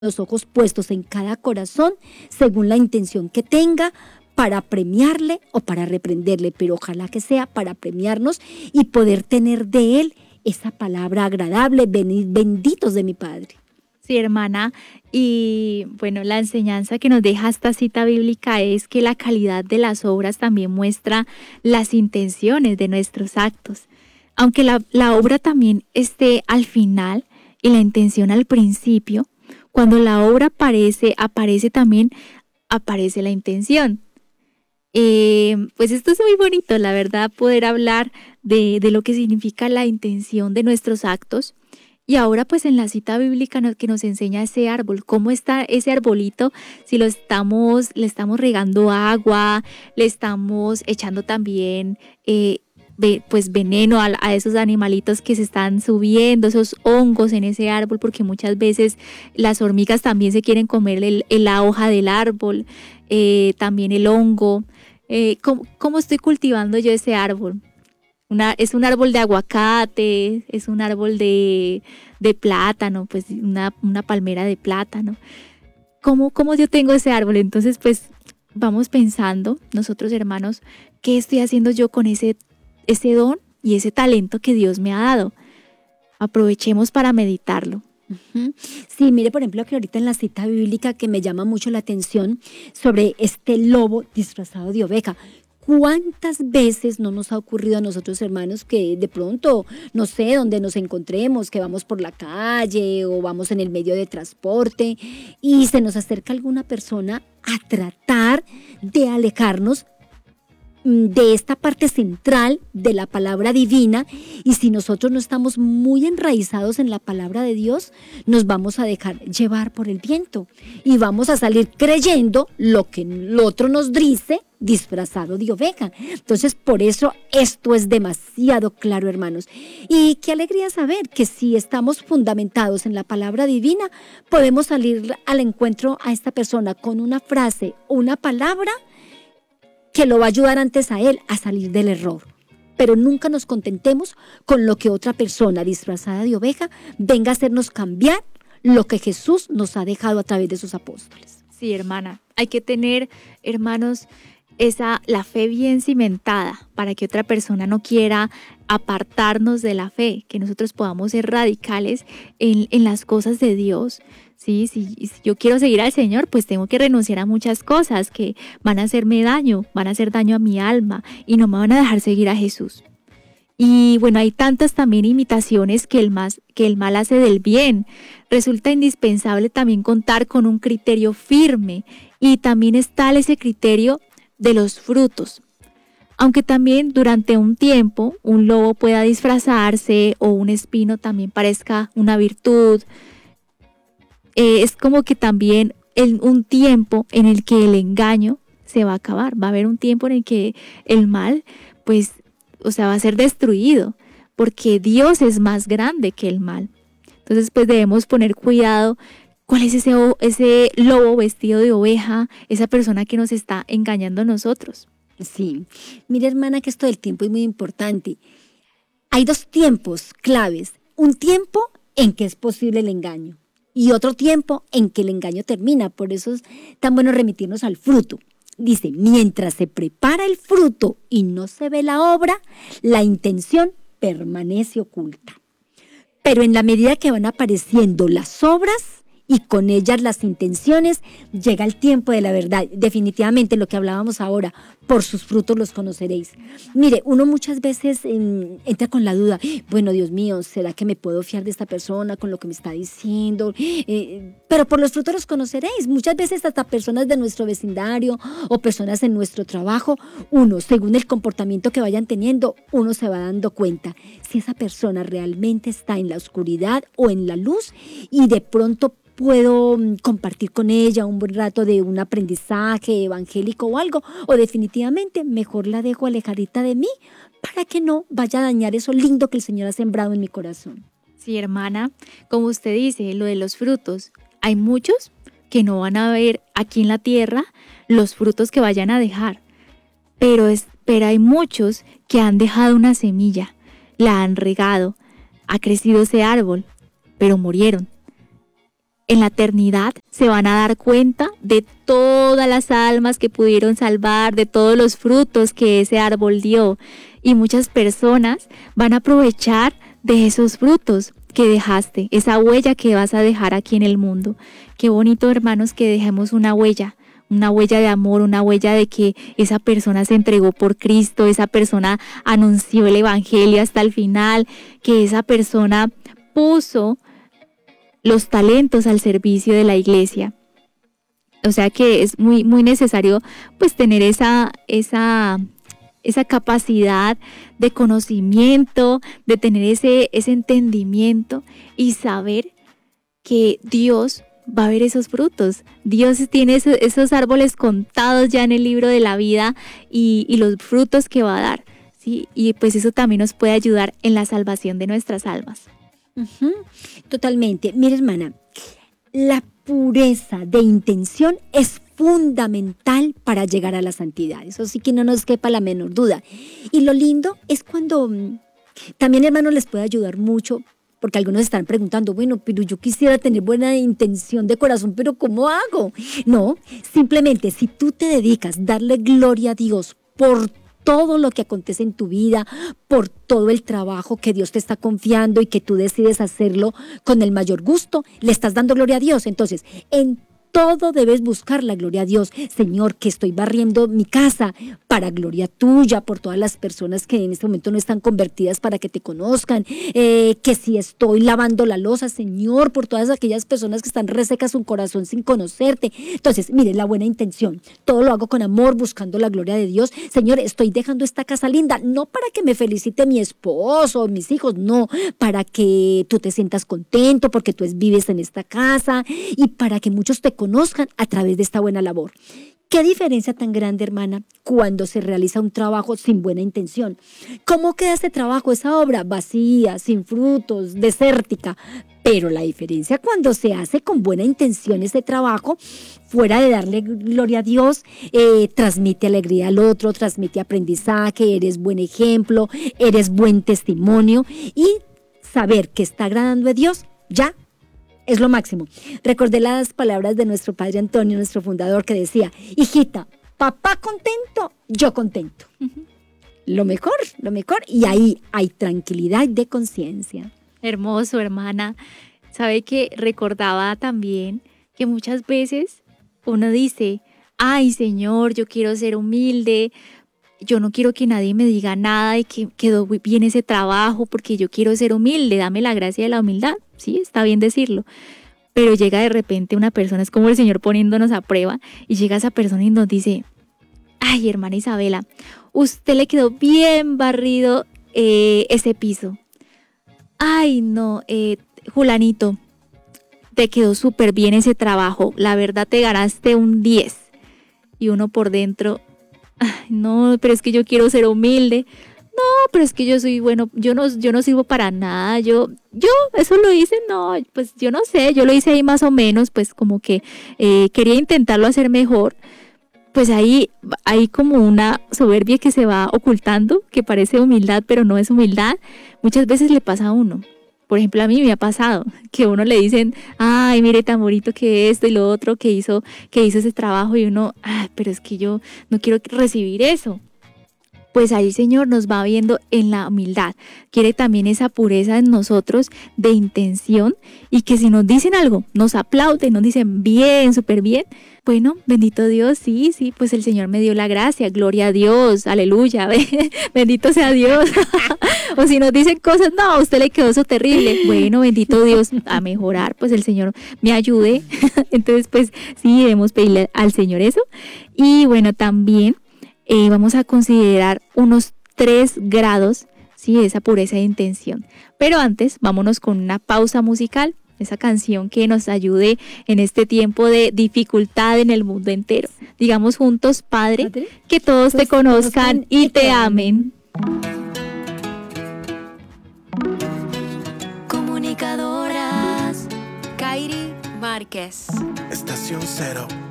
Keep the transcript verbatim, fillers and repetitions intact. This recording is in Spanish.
los ojos puestos en cada corazón según la intención que tenga para premiarle o para reprenderle, pero ojalá que sea para premiarnos y poder tener de Él esa palabra agradable, venid benditos de mi Padre. Sí, hermana, y bueno, la enseñanza que nos deja esta cita bíblica es que la calidad de las obras también muestra las intenciones de nuestros actos. Aunque la, la obra también esté al final y la intención al principio, cuando la obra aparece, aparece también, aparece la intención. Eh, pues esto es muy bonito, la verdad, poder hablar de, de lo que significa la intención de nuestros actos. Y ahora pues en la cita bíblica que nos enseña ese árbol, cómo está ese arbolito, si lo estamos, le estamos regando agua, le estamos echando también eh, pues veneno a, a esos animalitos que se están subiendo, esos hongos en ese árbol, porque muchas veces las hormigas también se quieren comer el, el, la hoja del árbol, eh, también el hongo. Eh, ¿cómo, ¿Cómo estoy cultivando yo ese árbol? Una, es un árbol de aguacate, es un árbol de, de plátano, pues una, una palmera de plátano. ¿Cómo, ¿Cómo yo tengo ese árbol? Entonces, pues vamos pensando, nosotros hermanos, ¿qué estoy haciendo yo con ese, ese don y ese talento que Dios me ha dado? Aprovechemos para meditarlo. Uh-huh. Sí, mire, por ejemplo, que ahorita en la cita bíblica que me llama mucho la atención sobre este lobo disfrazado de oveja. ¿Cuántas veces no nos ha ocurrido a nosotros, hermanos, que de pronto, no sé, donde nos encontremos, que vamos por la calle o vamos en el medio de transporte y se nos acerca alguna persona a tratar de alejarnos de esta parte central de la palabra divina, y si nosotros no estamos muy enraizados en la palabra de Dios, nos vamos a dejar llevar por el viento y vamos a salir creyendo lo que el otro nos dice disfrazado de oveja. Entonces, por eso esto es demasiado claro, hermanos. Y qué alegría saber que si estamos fundamentados en la palabra divina, podemos salir al encuentro a esta persona con una frase, una palabra que lo va a ayudar antes a él a salir del error. Pero nunca nos contentemos con lo que otra persona disfrazada de oveja venga a hacernos cambiar lo que Jesús nos ha dejado a través de sus apóstoles. Sí, hermana, hay que tener, hermanos, esa, la fe bien cimentada para que otra persona no quiera apartarnos de la fe, que nosotros podamos ser radicales en, en las cosas de Dios. Sí, si, si yo quiero seguir al Señor, pues tengo que renunciar a muchas cosas que van a hacerme daño, van a hacer daño a mi alma y no me van a dejar seguir a Jesús. Y bueno, hay tantas también imitaciones que el, más, que el mal hace del bien. Resulta indispensable también contar con un criterio firme y también es tal ese criterio de los frutos. Aunque también durante un tiempo un lobo pueda disfrazarse o un espino también parezca una virtud, Eh, es como que también en un tiempo en el que el engaño se va a acabar, va a haber un tiempo en el que el mal, pues, o sea, va a ser destruido, porque Dios es más grande que el mal. Entonces, pues debemos poner cuidado, ¿cuál es ese, ese lobo vestido de oveja, esa persona que nos está engañando a nosotros? Sí, mira, hermana, que esto del tiempo es muy importante. Hay dos tiempos claves, un tiempo en que es posible el engaño y otro tiempo en que el engaño termina. Por eso es tan bueno remitirnos al fruto. Dice, mientras se prepara el fruto y no se ve la obra, la intención permanece oculta. Pero en la medida que van apareciendo las obras y con ellas las intenciones, llega el tiempo de la verdad. Definitivamente lo que hablábamos ahora, por sus frutos los conoceréis. Mire, uno muchas veces eh, entra con la duda, bueno, Dios mío, ¿será que me puedo fiar de esta persona con lo que me está diciendo? Eh, pero por los frutos los conoceréis. Muchas veces hasta personas de nuestro vecindario o personas en nuestro trabajo, uno, según el comportamiento que vayan teniendo, uno se va dando cuenta si esa persona realmente está en la oscuridad o en la luz, y de pronto puedo compartir con ella un buen rato de un aprendizaje evangélico o algo, o definitivamente mejor la dejo alejadita de mí para que no vaya a dañar eso lindo que el Señor ha sembrado en mi corazón. Sí, hermana, como usted dice, lo de los frutos, hay muchos que no van a ver aquí en la tierra los frutos que vayan a dejar, pero, es, pero hay muchos que han dejado una semilla, la han regado, ha crecido ese árbol, pero murieron. en la eternidad se van a dar cuenta de todas las almas que pudieron salvar, de todos los frutos que ese árbol dio. Y muchas personas van a aprovechar de esos frutos que dejaste, esa huella que vas a dejar aquí en el mundo. Qué bonito, hermanos, que dejemos una huella, una huella de amor, una huella de que esa persona se entregó por Cristo, esa persona anunció el evangelio hasta el final, que esa persona puso los talentos al servicio de la iglesia. O sea que es muy, muy necesario pues tener esa, esa, esa capacidad de conocimiento, de tener ese, ese entendimiento y saber que Dios va a ver esos frutos. Dios tiene esos, esos árboles contados ya en el libro de la vida y, y los frutos que va a dar, ¿sí? Y pues eso también nos puede ayudar en la salvación de nuestras almas. Uh-huh. Totalmente. Mira, hermana, la pureza de intención es fundamental para llegar a la santidad. Eso sí que no nos quepa la menor duda. Y lo lindo es cuando también, hermanos, les puede ayudar mucho, porque algunos están preguntando, bueno, pero yo quisiera tener buena intención de corazón, pero ¿cómo hago? No, simplemente si tú te dedicas a darle gloria a Dios por todo lo que acontece en tu vida, por todo el trabajo que Dios te está confiando y que tú decides hacerlo con el mayor gusto, le estás dando gloria a Dios. Entonces, en todo debes buscar la gloria a Dios. Señor, que estoy barriendo mi casa para gloria tuya, por todas las personas que en este momento no están convertidas para que te conozcan, eh, que si estoy lavando la loza, Señor, por todas aquellas personas que están resecas su corazón sin conocerte. Entonces, mire, la buena intención, todo lo hago con amor, buscando la gloria de Dios. Señor, estoy dejando esta casa linda, no para que me felicite mi esposo o mis hijos, no, para que tú te sientas contento porque tú vives en esta casa y para que muchos te conozcan a través de esta buena labor. ¿Qué diferencia tan grande, hermana, cuando se realiza un trabajo sin buena intención? ¿Cómo queda ese trabajo, esa obra? Vacía, sin frutos, desértica. Pero la diferencia cuando se hace con buena intención ese trabajo, fuera de darle gloria a Dios, eh, transmite alegría al otro, transmite aprendizaje, eres buen ejemplo, eres buen testimonio y saber que está agradando a Dios, ya es lo máximo. Recordé las palabras de nuestro padre Antonio, nuestro fundador, que decía, hijita, papá contento, yo contento. Uh-huh. Lo mejor, lo mejor. Y ahí hay tranquilidad de conciencia. Hermoso, hermana. Sabe que recordaba también que muchas veces uno dice, ay, Señor, yo quiero ser humilde, yo no quiero que nadie me diga nada de que quedó bien ese trabajo porque yo quiero ser humilde, dame la gracia de la humildad. Sí, está bien decirlo, pero llega de repente una persona, es como el Señor poniéndonos a prueba, y llega esa persona y nos dice, ay, hermana Isabela, usted le quedó bien barrido eh, ese piso. Ay, no, eh, Julanito, te quedó súper bien ese trabajo, la verdad te ganaste un diez. Y uno por dentro, ay, no, pero es que yo quiero ser humilde. No, pero es que yo soy bueno, yo no, yo no sirvo para nada, yo, yo, eso lo hice, no, pues yo no sé, yo lo hice ahí más o menos, pues como que eh, quería intentarlo hacer mejor, pues ahí hay como una soberbia que se va ocultando, que parece humildad, pero no es humildad, muchas veces le pasa a uno. Por ejemplo, a mí me ha pasado que a uno le dicen, ay, mire tan bonito que esto y lo otro que hizo, que hizo ese trabajo, y uno, ay, pero es que yo no quiero recibir eso. Pues ahí el Señor nos va viendo en la humildad. Quiere también esa pureza en nosotros de intención, y que si nos dicen algo, nos aplauden, nos dicen bien, súper bien. Bueno, bendito Dios, sí, sí, pues el Señor me dio la gracia, gloria a Dios, aleluya, bendito sea Dios. O si nos dicen cosas, no, a usted le quedó eso terrible. Bueno, bendito Dios, a mejorar, pues el Señor me ayude. Entonces, pues sí, debemos pedirle al Señor eso. Y bueno, también Eh, vamos a considerar unos tres grados, ¿sí?, de esa pureza de intención. Pero antes, vámonos con una pausa musical, esa canción que nos ayude en este tiempo de dificultad en el mundo entero. Digamos juntos, Padre, Padre que todos te conozcan y te amen. Comunicadoras Kairi Márquez. Estación Cero.